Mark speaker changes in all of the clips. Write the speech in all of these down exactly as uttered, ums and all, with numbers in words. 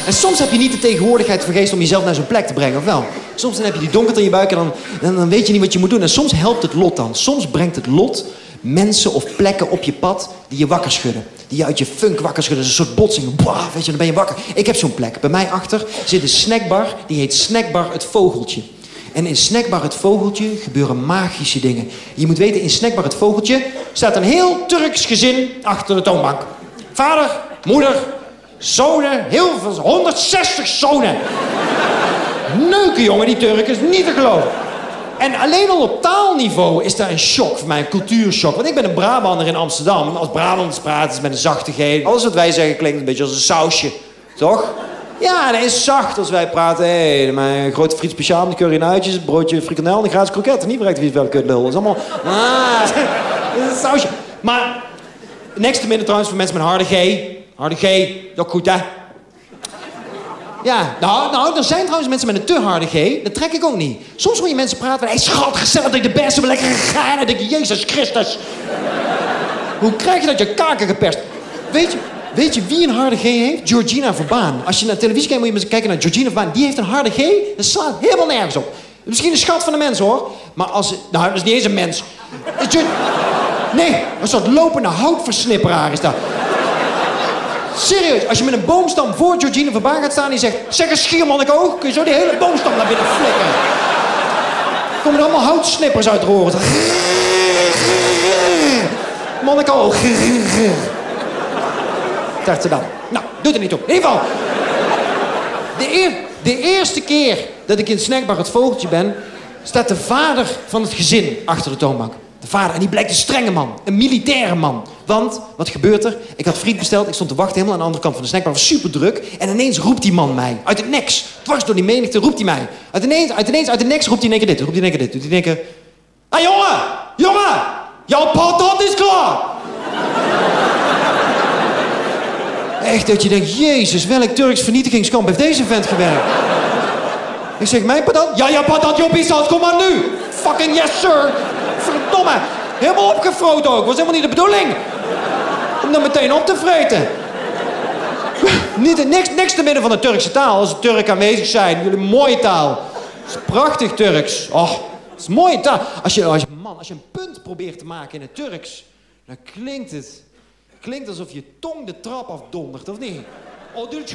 Speaker 1: En soms heb je niet de tegenwoordigheid van geest om jezelf naar zo'n plek te brengen, of wel? Soms dan heb je die donkerte in je buik en dan, dan, dan weet je niet wat je moet doen. En soms helpt het lot dan. Soms brengt het lot mensen of plekken op je pad die je wakker schudden. Die je uit je funk wakker schudden. Dat is een soort botsing. Bah, weet je, dan ben je wakker. Ik heb zo'n plek. Bij mij achter zit een snackbar. Die heet Snackbar Het Vogeltje. En in Snackbar Het Vogeltje gebeuren magische dingen. Je moet weten, in Snackbar Het Vogeltje staat een heel Turks gezin achter de toonbank. Vader, moeder, zonen, heel veel, honderdzestig zonen. Neuken, jongen, die Turken, is niet te geloven. En alleen al op taalniveau is dat een shock voor mij, een cultuurshock. Want ik ben een Brabander in Amsterdam. Als Brabanders praten is met een zachte G. Alles wat wij zeggen klinkt een beetje als een sausje. Toch? Ja, dat is zacht als wij praten. Hé, hey, mijn grote friet speciaal met curry en uitjes, een broodje frikandel en een gratis kroket. Niet bereikt wie het wel kutlul. Dat is allemaal... Ah, dat is een sausje. Maar, niks te minder trouwens voor mensen met een harde G. Harde G, dat is ook goed, hè? Ja, nou, nou, er zijn trouwens mensen met een te harde G. Dat trek ik ook niet. Soms hoor je mensen praten van... Hé, hey, schat, gezellig dat ik de beste ben, lekker gegaan. Dan denk je, Jezus Christus. Hoe krijg je dat je kaken geperst? Weet je, weet je wie een harde G heeft? Georgina Verbaan. Als je naar televisie kijkt, moet je kijken naar Georgina Verbaan. Die heeft een harde G. Dat slaat helemaal nergens op. Misschien een schat van een mens, hoor. Maar als... Nou, dat is niet eens een mens. Nee, een soort lopende houtversnipperaar is dat. Serieus, als je met een boomstam voor Georgina Verbaan gaat staan en je zegt... Zeg eens schiermonnikoog, kun je zo die hele boomstam naar binnen flikken. Komen er allemaal houtsnippers uit de oren. Monikoog. Zegt ze dan. Nou, doet er niet toe. In ieder geval. De, eer, de eerste keer dat ik in Snackbar Het Vogeltje ben... staat de vader van het gezin achter de toonbank. De vader, en die blijkt een strenge man. Een militaire man. Want, wat gebeurt er? Ik had friet besteld, ik stond te wachten helemaal aan de andere kant van de snackbar. Het was super druk. En ineens roept die man mij. Uit het niks. Dwars door die menigte roept hij mij. Uit ineens, uit ineens, uit het niks roept hij in één keer dit. Roept hij in één keer dit. Doet hij in één keer... Hé hey, jongen! Jongen! Jouw patat is klaar! Echt dat je denkt, Jezus, welk Turks vernietigingskamp heeft deze vent gewerkt? Ik zeg, mijn patat? Ja, ja, patat, joppie, saus, kom maar nu! Fucking yes, sir! Verdomme! Helemaal opgefroot ook. Was helemaal niet de bedoeling. Om dan meteen op te vreten. Niet, niks, niks te midden van de Turkse taal. Als de Turken aanwezig zijn. Jullie mooie taal. Het is prachtig Turks. Oh, het is mooie taal. Als je, als je, man, als je een punt probeert te maken in het Turks... dan klinkt het... klinkt alsof je tong de trap afdondert, of niet? Oh, het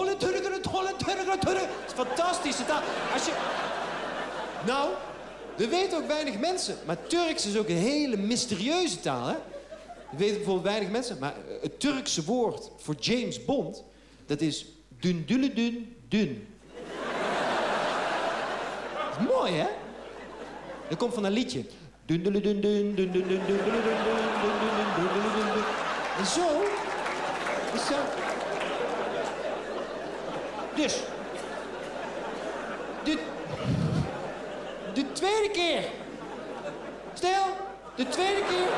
Speaker 1: is fantastische taal. Als je... Nou... Dat weten ook weinig mensen. Maar Turks is ook een hele mysterieuze taal, hè? Dat weten bijvoorbeeld weinig mensen. Maar het Turkse woord voor James Bond... dat is dun dulle dun dun. Dat is mooi, hè? Dat komt van een liedje. Dun dulle dun dun dun dun dun dun dun dun dun dun dun. En zo... is zo... Dus... Dit... De tweede keer. Stel, de tweede keer.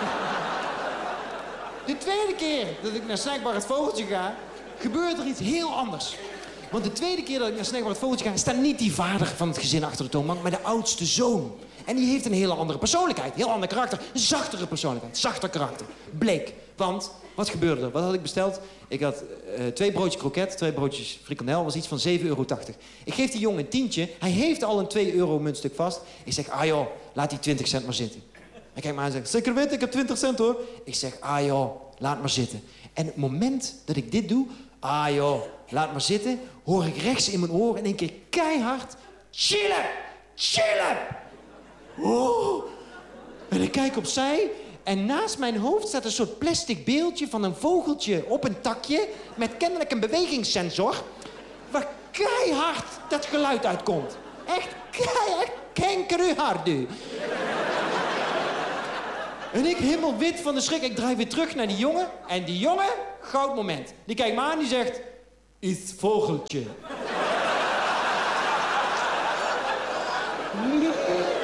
Speaker 1: De tweede keer dat ik naar Snackbar Het Vogeltje ga, gebeurt er iets heel anders. Want de tweede keer dat ik naar Snackbar Het Vogeltje ga, staat niet die vader van het gezin achter de toonbank, maar de oudste zoon. En die heeft een hele andere persoonlijkheid, heel ander karakter. Een zachtere persoonlijkheid, zachter karakter. Bleek. Want, wat gebeurde er? Wat had ik besteld? Ik had uh, twee broodjes kroket, twee broodjes frikandel. was iets van zeven euro tachtig. Ik geef die jongen een tientje. Hij heeft al een twee euro muntstuk vast. Ik zeg, ah joh, laat die twintig cent maar zitten. Hij kijkt me aan en zegt, zeker weten, ik heb twintig cent hoor. Ik zeg, ah joh, laat maar zitten. En het moment dat ik dit doe, ah joh, laat maar zitten, hoor ik rechts in mijn oor in één keer keihard, chillen, chillen. Oh. En ik kijk opzij en naast mijn hoofd staat een soort plastic beeldje van een vogeltje op een takje met kennelijk een bewegingssensor waar keihard dat geluid uitkomt. Echt keihard, kenkeruhard. En ik helemaal wit van de schrik. Ik draai weer terug naar die jongen. En die jongen, goud moment. Die kijkt me aan en die zegt... Is vogeltje.